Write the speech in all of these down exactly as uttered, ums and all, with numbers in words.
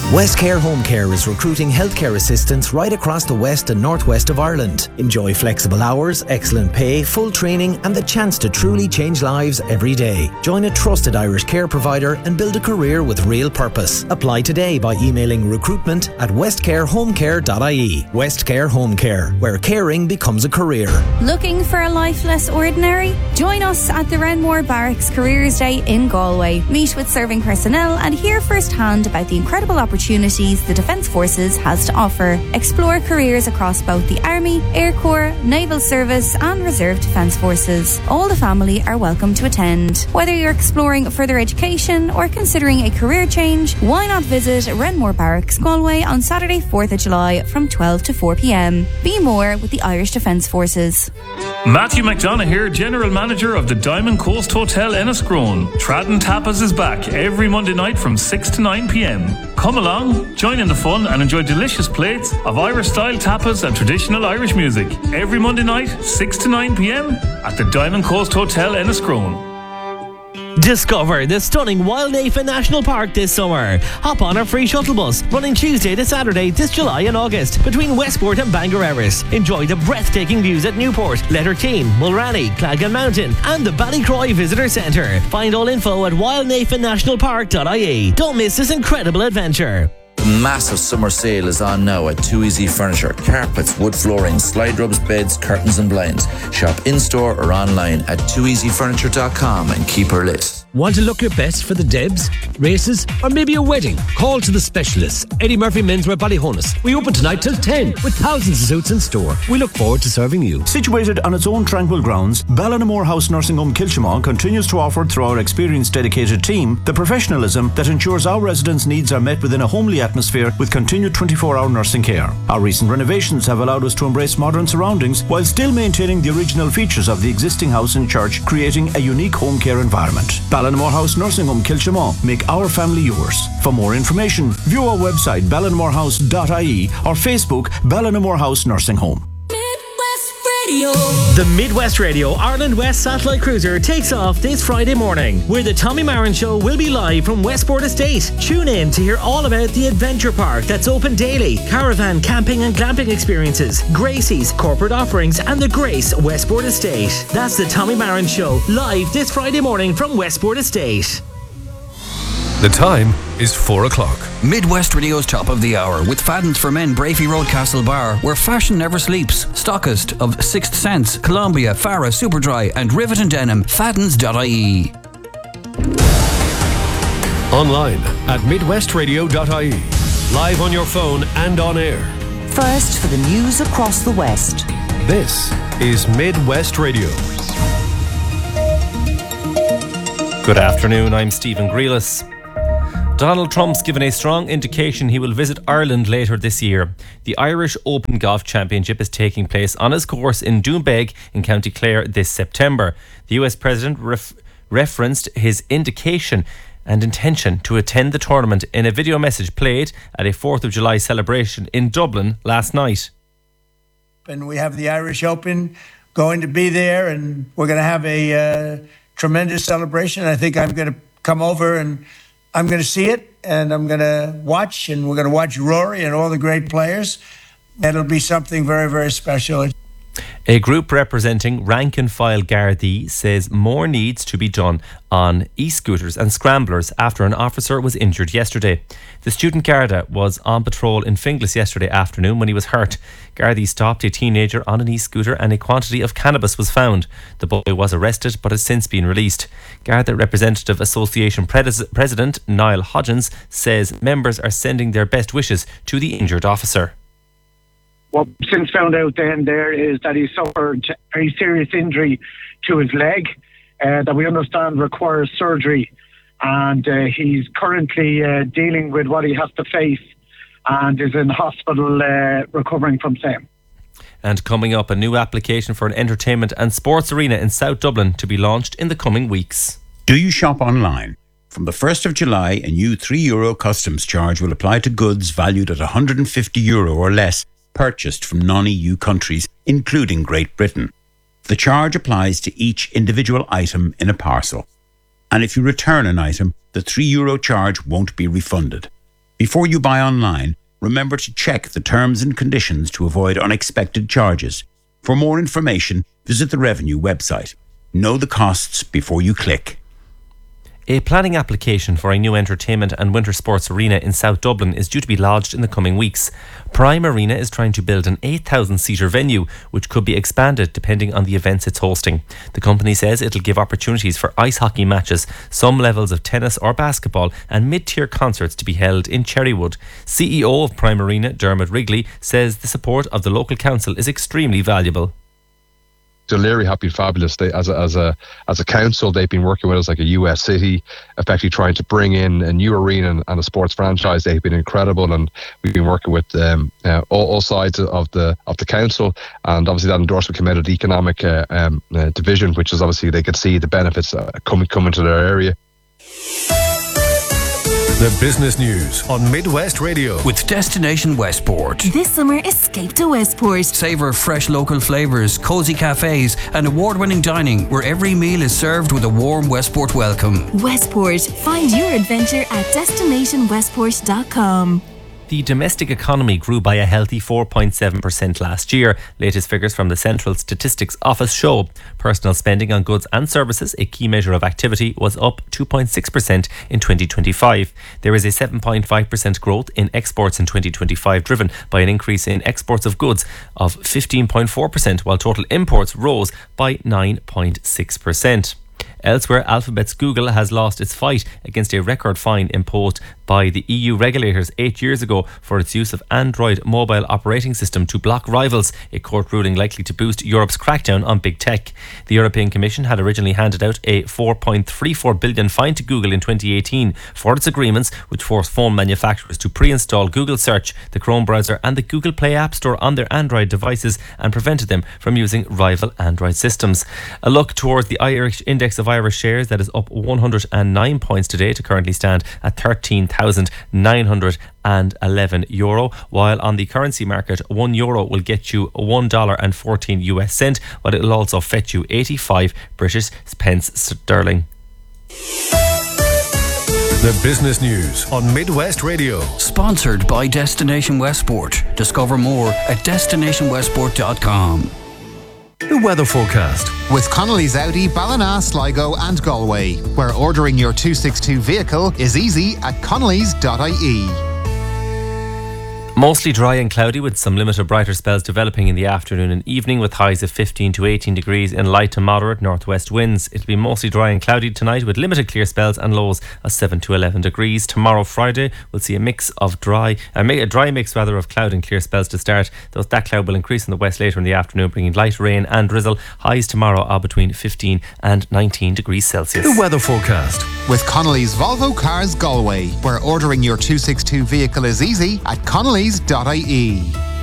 Westcare Home Care is recruiting healthcare assistants right across the west and northwest of Ireland. Enjoy flexible hours, excellent pay, full training and the chance to truly change lives every day. Join a trusted Irish care provider and build a career with real purpose. Apply today by emailing recruitment at westcarehomecare dot I E. Westcare Home Care, where caring becomes a career. Looking for a life less ordinary? Join us at the Renmore Barracks Careers Day in Galway. Meet with serving personnel and hear firsthand about the incredible opportunities opportunities the Defence Forces has to offer. Explore careers across both the Army, Air Corps, Naval Service and Reserve Defence Forces. All the family are welcome to attend. Whether you're exploring further education or considering a career change, why not visit Renmore Barracks Galway on Saturday fourth of July from twelve to four p.m. Be more with the Irish Defence Forces. Matthew McDonough here, General Manager of the Diamond Coast Hotel Enniscrone. Tradden Tapas is back every Monday night from six to nine p.m. Come along, join in the fun and enjoy delicious plates of Irish-style tapas and traditional Irish music. Every Monday night, six to nine p.m. at the Diamond Coast Hotel Enniscrone. Discover the stunning Wildnafen National Park this summer. Hop on our free shuttle bus running Tuesday to Saturday this July and August between Westport and Bangor Erris. Enjoy the breathtaking views at Newport, Letterteen, Mulranny, Clagan Mountain and the Ballycroy Visitor Centre. Find all info at wildnafen national park dot I E. Don't miss this incredible adventure. The massive summer sale is on now at Too Easy Furniture. Carpets, wood flooring, slide rubs, beds, curtains and blinds. Shop in-store or online at too easy furniture dot com and keep her lit. Want to look your best for the Debs, races, or maybe a wedding? Call to the specialists. Eddie Murphy Menswear Ballyhonus. We open tonight till ten with thousands of suits in store. We look forward to serving you. Situated on its own tranquil grounds, Ballinamore House Nursing Home Kilchimon continues to offer, through our experienced dedicated team, the professionalism that ensures our residents' needs are met within a homely atmosphere with continued twenty-four hour nursing care. Our recent renovations have allowed us to embrace modern surroundings while still maintaining the original features of the existing house and church, creating a unique home care environment. Ballinamore House Nursing Home Kilchimon. Make our family yours. For more information, view our website ballinamore house dot I E or Facebook Ballinamore House Nursing Home. The Midwest Radio Ireland West Satellite Cruiser takes off this Friday morning, where the Tommy Marin Show will be live from Westport Estate. Tune in to hear all about the adventure park that's open daily, caravan, camping and glamping experiences, Gracie's, corporate offerings and the Grace Westport Estate. That's the Tommy Marin Show, live this Friday morning from Westport Estate. The time is four o'clock. Midwest Radio's Top of the Hour with Fadden's for Men, Brafey Road, Castle Bar, where fashion never sleeps. Stockist of Sixth Sense, Columbia, Farah, Superdry and Rivet and Denim. Faddens dot I E. Online at midwest radio dot I E. Live on your phone and on air. First for the news across the West. This is Midwest Radio. Good afternoon, I'm Stephen Grealis. Donald Trump's given a strong indication he will visit Ireland later this year. The Irish Open Golf Championship is taking place on his course in Doonbeg in County Clare this September. The U S President ref- referenced his indication and intention to attend the tournament in a video message played at a fourth of July celebration in Dublin last night. And we have the Irish Open going to be there, and we're going to have a uh, tremendous celebration. I think I'm going to come over and I'm going to see it, and I'm going to watch, and we're going to watch Rory and all the great players. It'll be something very, very special. A group representing rank-and-file Gardaí says more needs to be done on e-scooters and scramblers after an officer was injured yesterday. The student Garda was on patrol in Finglas yesterday afternoon when he was hurt. Gardaí stopped a teenager on an e-scooter and a quantity of cannabis was found. The boy was arrested but has since been released. Garda Representative Association Pres- President Niall Hodgins says members are sending their best wishes to the injured officer. What we've since found out then there is that he suffered a very serious injury to his leg uh, that we understand requires surgery, and uh, he's currently uh, dealing with what he has to face and is in hospital uh, recovering from same. And coming up, a new application for an entertainment and sports arena in South Dublin to be launched in the coming weeks. Do you shop online? From the first of July, a new three euro customs charge will apply to goods valued at one hundred fifty euro or less purchased from non-E U countries, including Great Britain. The charge applies to each individual item in a parcel. And if you return an item, the three euro charge won't be refunded. Before you buy online, remember to check the terms and conditions to avoid unexpected charges. For more information, visit the Revenue website. Know the costs before you click. A planning application for a new entertainment and winter sports arena in South Dublin is due to be lodged in the coming weeks. Prime Arena is trying to build an eight thousand seater venue, which could be expanded depending on the events it's hosting. The company says it'll give opportunities for ice hockey matches, some levels of tennis or basketball, and mid-tier concerts to be held in Cherrywood. C E O of Prime Arena, Dermot Wrigley, says the support of the local council is extremely valuable. O'Leary have been fabulous. They, as a as a as a council, they've been working with us like a U S city, effectively trying to bring in a new arena and, and a sports franchise. They've been incredible, and we've been working with um, uh, all, all sides of the of the council, and obviously that endorsement came out of the economic uh, um, uh, division, which is obviously they could see the benefits uh, coming coming to their area. The business news on Midwest Radio. With Destination Westport. This summer, escape to Westport. Savour fresh local flavours, cosy cafes and award-winning dining where every meal is served with a warm Westport welcome. Westport. Find your adventure at destination westport dot com. The domestic economy grew by a healthy four point seven percent last year. Latest figures from the Central Statistics Office show personal spending on goods and services, a key measure of activity, was up two point six percent in twenty twenty-five. There is a seven point five percent growth in exports in twenty twenty-five, driven by an increase in exports of goods of fifteen point four percent, while total imports rose by nine point six percent. Elsewhere, Alphabet's Google has lost its fight against a record fine imposed by the E U regulators eight years ago for its use of Android mobile operating system to block rivals, a court ruling likely to boost Europe's crackdown on big tech. The European Commission had originally handed out a four point three four billion fine to Google in twenty eighteen for its agreements which forced phone manufacturers to pre-install Google Search, the Chrome browser and the Google Play App Store on their Android devices and prevented them from using rival Android systems. A look towards the Irish Index of Irish shares, that is up one hundred nine points today to currently stand at thirteen thousand nine hundred eleven euro, while on the currency market one euro will get you one dollar and fourteen US cent, but it will also fetch you eighty-five British pence sterling. The business news on Midwest Radio. Sponsored by Destination Westport. Discover more at destination westport dot com. The weather forecast. With Connolly's Audi, Ballina, Sligo and Galway, where ordering your two sixty-two vehicle is easy at connellys dot I E. Mostly dry and cloudy with some limited brighter spells developing in the afternoon and evening with highs of fifteen to eighteen degrees in light to moderate northwest winds. It'll be mostly dry and cloudy tonight with limited clear spells and lows of seven to eleven degrees. Tomorrow, Friday, we'll see a mix of dry, uh, a dry mix rather of cloud and clear spells to start. Though that cloud will increase in the west later in the afternoon, bringing light rain and drizzle. Highs tomorrow are between fifteen and nineteen degrees Celsius. The weather forecast. With Connolly's Volvo Cars Galway, where ordering your two sixty-two vehicle is easy at connellys dot I E.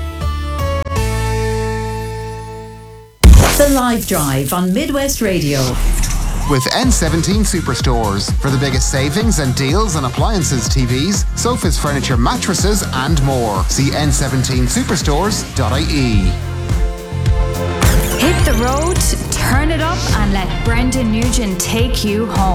The Live Drive on Midwest Radio. With N seventeen Superstores for the biggest savings and deals on appliances, T Vs, sofas, furniture, mattresses and more. See N seventeen superstores dot I E. Hit the road, turn it up and let Brendan Nugent take you home.